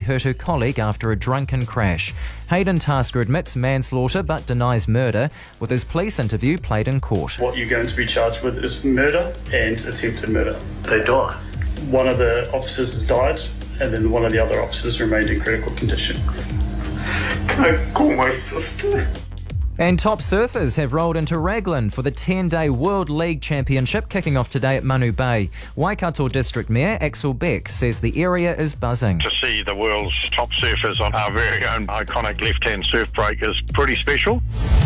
hurt her colleague after a drunken crash. Hayden Tasker admits manslaughter but denies murder, with his police interview played in court. What you're going to be charged with is murder and attempted murder. They died. One of the officers has died, and then one of the other officers remained in critical condition. Can I call my sister? And top surfers have rolled into Raglan for the 10-day World League Championship kicking off today at Manu Bay. Waikato District Mayor Axel Beck says the area is buzzing. To see the world's top surfers on our very own iconic left-hand surf break is pretty special.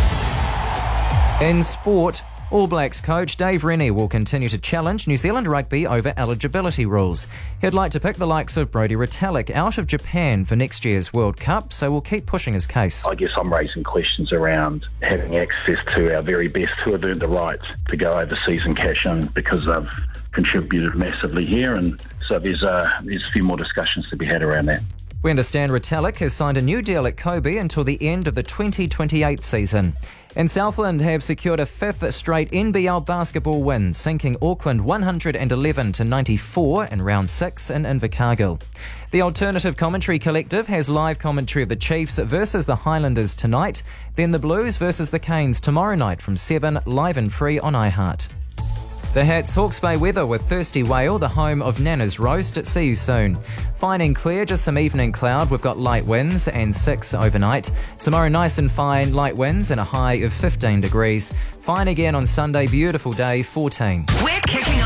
In sport, All Blacks coach Dave Rennie will continue to challenge New Zealand rugby over eligibility rules. He'd like to pick the likes of Brodie Retallick out of Japan for next year's World Cup, so will keep pushing his case. I guess I'm raising questions around having access to our very best who have earned the right to go overseas and cash in because they've contributed massively here, and so there's a few more discussions to be had around that. We understand Retallick has signed a new deal at Kobe until the end of the 2028 season. And Southland have secured a fifth straight NBL basketball win, sinking Auckland 111-94 in round 6 in Invercargill. The Alternative Commentary Collective has live commentary of the Chiefs versus the Highlanders tonight, then the Blues versus the Canes tomorrow night from 7, live and free on iHeart. The Hats Hawke's Bay weather with Thirsty Whale, the home of Nana's Roast. See you soon. Fine and clear, just some evening cloud. We've got light winds and 6 overnight. Tomorrow nice and fine, light winds and a high of 15 degrees. Fine again on Sunday, beautiful day, 14. We're kicking